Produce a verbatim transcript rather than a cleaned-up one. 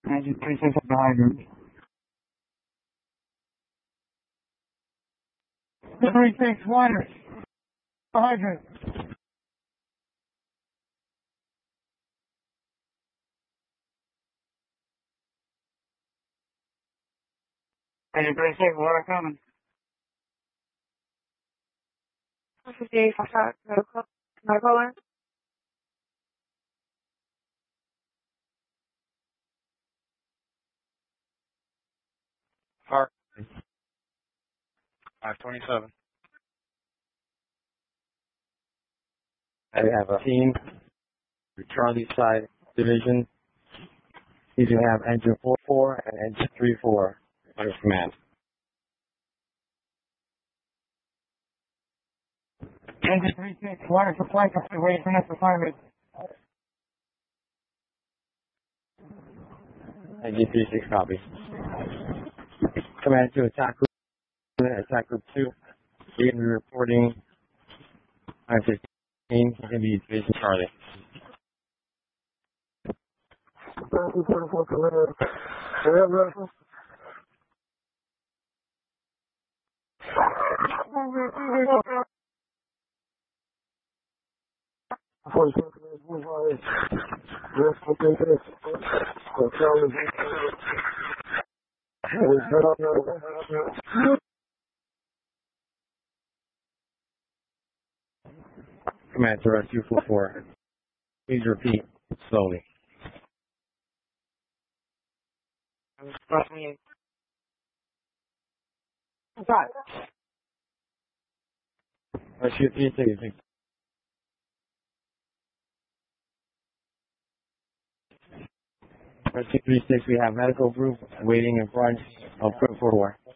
Engine three six at the hydrant. three six, water. Hydrant. Engine three six, water coming. fifty-eight, Foxtrot, medical, medical line. Park. five twenty-seven. I have a team, Charlie side division. You do have engine four four and engine three four under command. Engine three six, water supply complete, waiting for next assignment. Engine three six copy. Command to attack group, attack group two. We're going to be reporting nine fifteen. It's going to be Division Charlie. Command to rescue four four. Please repeat slowly. Rescue three six. Rescue three six, we have medical group waiting in front of group four four.